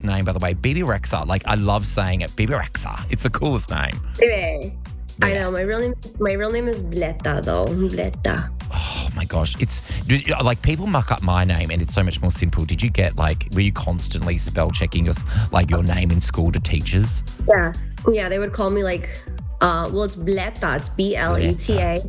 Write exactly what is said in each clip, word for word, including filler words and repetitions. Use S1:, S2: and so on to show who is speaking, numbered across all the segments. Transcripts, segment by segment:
S1: name, by the way. Bibi Rexha. Like, I love saying it. Bibi Rexha. It's the coolest name.
S2: Anyway, I
S1: Yeah.
S2: know my real name. My real name is Bleta, though. Bleta.
S1: Oh my gosh, it's like people muck up my name and it's so much more simple. Did you get like, were you constantly spell checking your like your name in school to teachers?
S2: Yeah, yeah. They would call me like, uh, well, it's Bleta. It's B L E T A.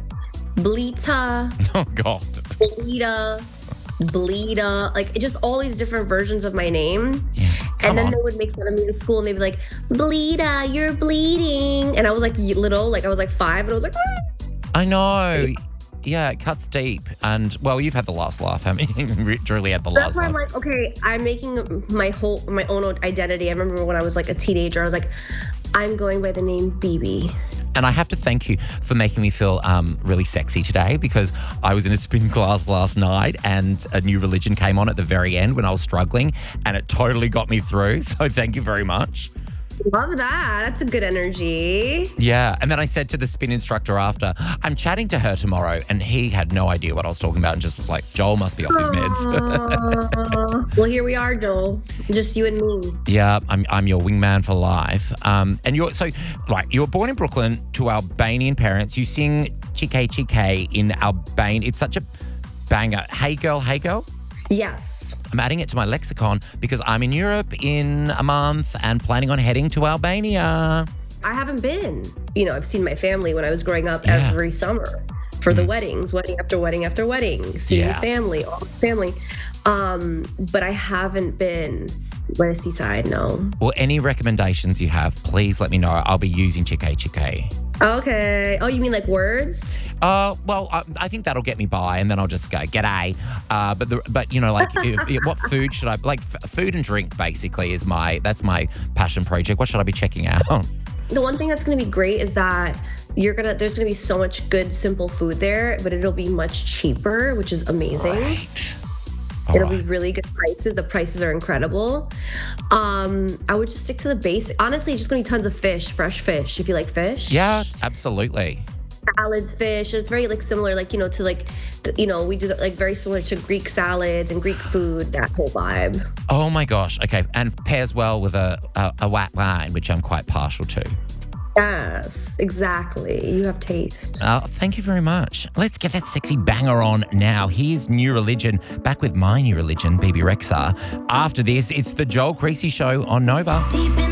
S2: Blita,
S1: Oh God.
S2: Blita, Bleeda. Like just all these different versions of my name.
S1: Yeah. Come
S2: And then
S1: on.
S2: they would make fun of me in school and they'd be like, Bleeda, you're bleeding. And I was like little, like I was like five, and I was like, "Ah."
S1: I know. Yeah, it cuts deep. And well, you've had the last laugh, haven't you? Truly had the
S2: That's
S1: last
S2: why I'm
S1: laugh.
S2: like, okay, I'm making my whole my own identity. I remember when I was like a teenager, I was like, I'm going by the name B B.
S1: And I have to thank you for making me feel um, really sexy today, because I was in a spin class last night and a New Religion came on at the very end when I was struggling, and it totally got me through. So thank you very much.
S2: Love that. That's a good energy.
S1: Yeah. And then I said to the spin instructor after, I'm chatting to her tomorrow, and he had no idea what I was talking about and just was like, Joel must be off his meds.
S2: Aw. Well, here we are, Joel. Just you and me.
S1: Yeah, I'm I'm your wingman for life. Um, and you're so like you were born in Brooklyn to Albanian parents. You sing Chike Chike in Albanian. It's such a banger. Hey girl, hey girl.
S2: Yes.
S1: I'm adding it to my lexicon because I'm in Europe in a month and planning on heading to Albania.
S2: I haven't been. You know, I've seen my family when I was growing up
S1: Yeah.
S2: every summer for the weddings, wedding after wedding after wedding, seeing
S1: Yeah.
S2: family, all the family. Um, but I haven't been by the seaside, no.
S1: Well, any recommendations you have, please let me know. I'll be using Chike Chike.
S2: Okay. Oh, you mean like words?
S1: Uh, well, I, I think that'll get me by, and then I'll just go g'day. Uh, but the, but you know, like, if, if- what food should I like? F- food and drink basically is my that's my passion project. What should I be checking out?
S2: The one thing that's going to be great is that you're gonna there's gonna be so much good simple food there, but it'll be much cheaper, which is amazing.
S1: Right. All
S2: It'll
S1: right.
S2: be really good prices. The prices are incredible. Um, I would just stick to the basic. Honestly, just gonna be tons of fish, fresh fish. If you like fish,
S1: Yeah, absolutely.
S2: salads, fish. It's very like similar, like you know, to like, th- you know, we do the, like very similar to Greek salads and Greek food. That whole vibe.
S1: Oh my gosh. Okay, and pairs well with a a, a white wine, which I'm quite partial to.
S2: Yes, exactly. You have taste.
S1: Uh, thank you very much. Let's get that sexy banger on now. Here's New Religion, back with my New Religion, Bibi Rexha. After this, it's the Joel Creasy Show on Nova.
S3: Deep in